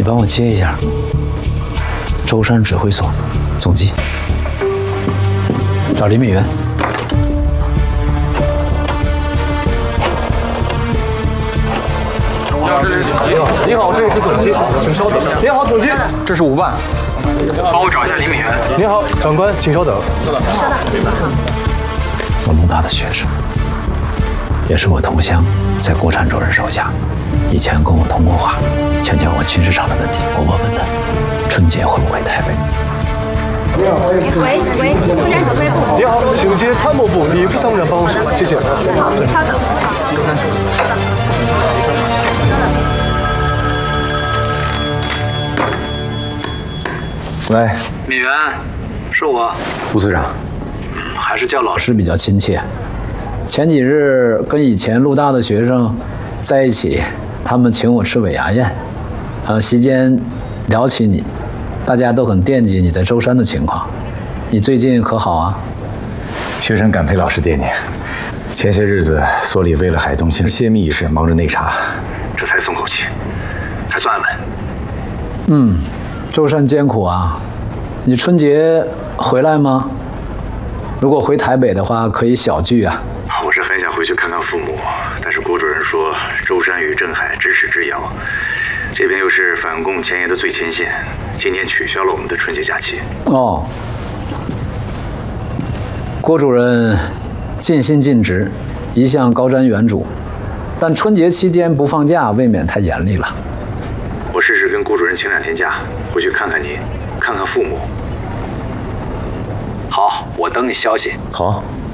帮我接一下舟山指挥所总机，找李敏元。 您好，这里是总机，请稍等。您好，总机，这是5办。 帮我找一下李敏元。 您好，长官，请稍等。 我陆大的学生，也是我同乡，在郭禅主任手下，以前跟我通过话，请教我军事上的问题。我问问他，春节会不会台北？ 喂，部长指挥部。 你好，请接参谋部李副参谋长办公室，谢谢。 好，稍等。 喂， 敏元，是我， 吴司长。 还是叫老师比较亲切。前几日跟以前陆大的学生在一起，他们请我吃尾牙宴，席间聊起你，大家都很惦记你在舟山的情况。你最近可好啊？ 学生感佩老师惦念。前些日子所里为了海东青泄密一事忙着内查，这才松口气，还算安稳。 舟山艰苦啊，你春节回来吗？如果回台北的话，可以小聚啊。 我是很想回去看看父母，但是郭主任说舟山与镇海咫尺之遥，这边又是反共前沿的最前线，今年取消了我们的春节假期。 哦，郭主任尽心尽职，一向高瞻远瞩，但春节期间不放假，未免太严厉了。 我试试跟郭主任请2天假，回去看看您，看看父母。 好，我等你消息。 好。